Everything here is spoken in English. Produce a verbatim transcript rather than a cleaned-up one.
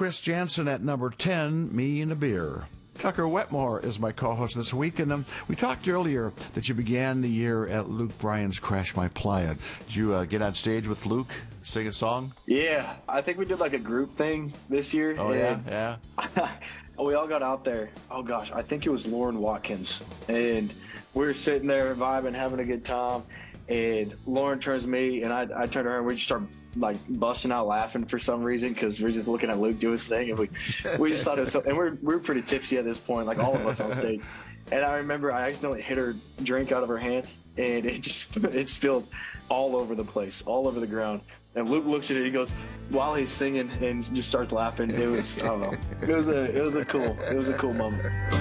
Chris Jansen at number ten, Me and a Beer. Tucker Wetmore is my co-host this week, and um, we talked earlier that you began the year at Luke Bryan's Crash My Playa. Did you uh, get on stage with Luke, sing a song? Yeah, I think we did like a group thing this year. Oh, yeah, yeah. We all got out there. Oh, gosh, I think it was Lauren Watkins, and we were sitting there vibing, having a good time, and Lauren turns to me, and I, I turned to her, and we just start like busting out laughing for some reason because we're just looking at Luke do his thing, and we we just thought it was so, and we're we're pretty tipsy at this point, like all of us on stage. And I remember I accidentally hit her drink out of her hand, and it just it spilled all over the place, all over the ground. And Luke looks at it, he goes while he's singing, and just starts laughing. It was I don't know, it was a it was a cool it was a cool moment.